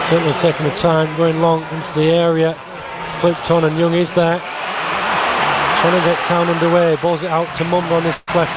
Certainly taking the time, going long into the area. Flicked on and Young is there. Trying to get Town underway. Balls it out to Mumba on this left